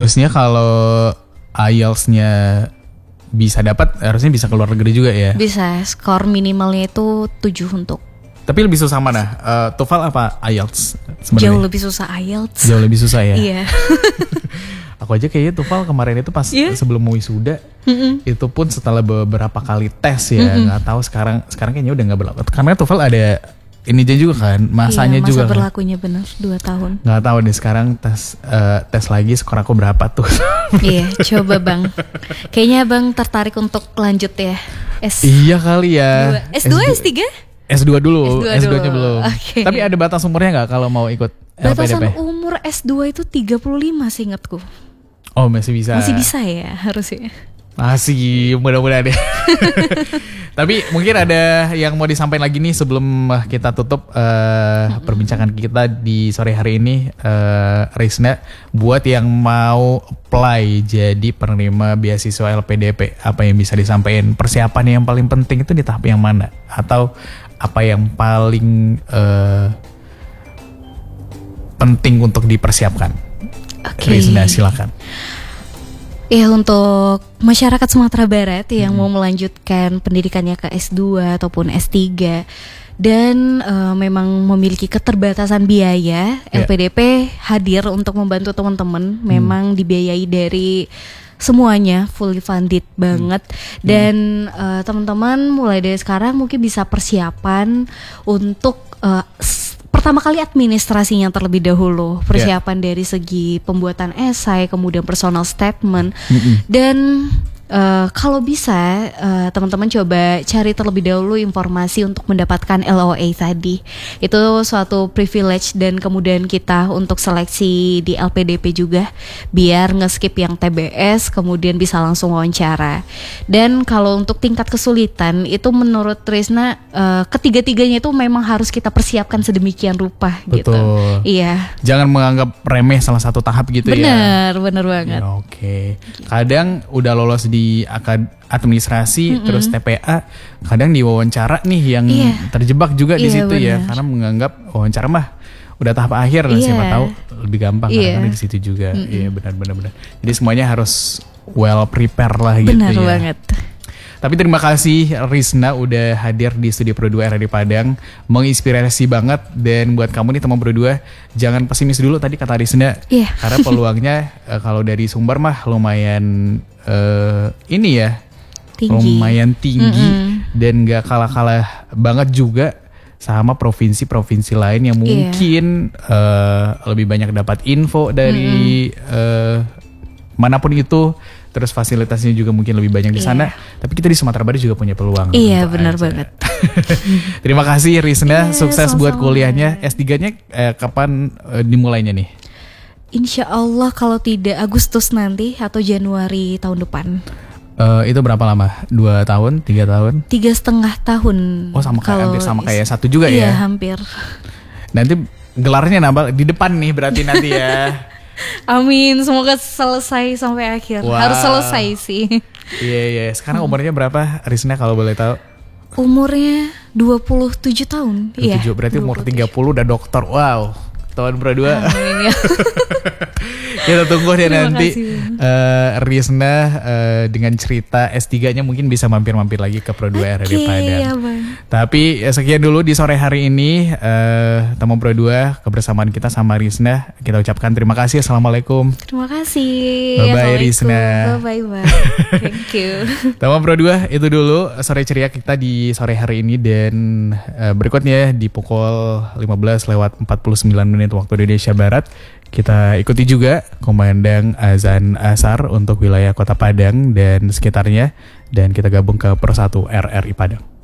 Harusnya kalau IELTS-nya bisa dapat, harusnya bisa keluar negeri juga ya. Bisa, skor minimalnya itu 7 untuk. Tapi lebih susah mana? TOEFL apa IELTS sebenarnya? Jauh lebih susah IELTS. Jauh lebih susah ya. Iya. Aku aja kayaknya TOEFL kemarin itu pas sebelum mau wisuda, itu pun setelah beberapa kali tes ya, nggak tahu sekarang kayaknya udah nggak berlaku. Karena TOEFL ada ini juga kan, masanya masa juga. Masa berlakunya kan. Benar 2 tahun. Nggak tahu deh sekarang tes lagi skor aku berapa tuh. Iya, coba Bang. Kayaknya Bang tertarik untuk lanjut ya. Iya kali ya. S2, S3? S2 dulu, S2-nya belum. Okay. Tapi ada batas umurnya nggak kalau mau ikut Batasan LPDP? umur S2 itu 35 sih ingatku. Oh masih bisa. Masih bisa ya harusnya. Masih, mudah-mudahan deh. Tapi mungkin ada yang mau disampaikan lagi nih sebelum kita tutup perbincangan kita di sore hari ini, Rizna, buat yang mau apply jadi penerima beasiswa LPDP, apa yang bisa disampaikan? Persiapan yang paling penting itu di tahap yang mana? Atau apa yang paling penting untuk dipersiapkan? Rizna, silakan. Ya, untuk masyarakat Sumatera Barat yang mau melanjutkan pendidikannya ke S2 ataupun S3 dan memang memiliki keterbatasan biaya, LPDP hadir untuk membantu teman-teman. Memang dibiayai dari semuanya, fully funded banget. Dan teman-teman mulai dari sekarang mungkin bisa persiapan untuk pertama kali administrasinya terlebih dahulu, persiapan dari segi pembuatan esai, kemudian personal statement, dan kalau bisa teman-teman coba cari terlebih dahulu informasi untuk mendapatkan LOA tadi. Itu suatu privilege dan kemudian kita untuk seleksi di LPDP juga, biar nge-skip yang TBS kemudian bisa langsung wawancara. Dan kalau untuk tingkat kesulitan itu menurut Rizna ketiga-tiganya itu memang harus kita persiapkan sedemikian rupa. Betul. Gitu. Iya. Jangan menganggap remeh salah satu tahap gitu ya. Bener banget. Ya, oke. Kadang udah lolos di administrasi terus TPA, kadang di wawancara nih yang terjebak juga di situ ya, karena menganggap wawancara mah udah tahap akhir, siapa tahu lebih gampang karena di situ juga. Iya, benar. Jadi semuanya harus well prepare lah gitu ya. Benar banget. Tapi terima kasih Rizna udah hadir di Studio Pro 2 RRI Padang, menginspirasi banget. Dan buat kamu nih teman Pro 2, jangan pesimis dulu tadi kata Rizna, karena peluangnya kalau dari Sumbar mah lumayan lumayan tinggi dan gak kalah-kalah banget juga sama provinsi-provinsi lain yang mungkin lebih banyak dapat info dari manapun itu. Terus fasilitasnya juga mungkin lebih banyak di sana. Tapi kita di Sumatera Barat juga punya peluang. Iya, benar banget. Terima kasih Rizna, sukses buat kuliahnya. S3-nya kapan dimulainya nih? Insya Allah kalau tidak Agustus nanti atau Januari tahun depan. Itu berapa lama? 2 tahun? 3 tahun? 3,5 tahun. Oh hampir sama kayak satu juga ya? Iya, hampir. Nanti gelarnya nambah di depan nih berarti nanti ya. Amin, semoga selesai sampai akhir. Wow. Harus selesai sih. Iya. Sekarang umurnya berapa Rizna kalau boleh tahu? Umurnya 27 tahun. 27, iya. Berarti 27. Umur 30 udah dokter. Wow. Tahun Pro 2. Amin ya. Kita tunggu deh nanti Rizna dengan cerita S3-nya mungkin bisa mampir-mampir lagi ke Pro 2 RRI Padang. Ya, tapi sekian dulu di sore hari ini teman Pro 2 kebersamaan kita sama Rizna. Kita ucapkan terima kasih. Assalamualaikum. Terima kasih. Bye-bye Rizna. Bye-bye. Thank you. Teman Pro 2 itu dulu sore ceria kita di sore hari ini. Dan berikutnya di pukul 15:49 waktu Indonesia Barat, kita ikuti juga kumandang azan asar untuk wilayah Kota Padang dan sekitarnya, dan kita gabung ke Persatu RRI Padang.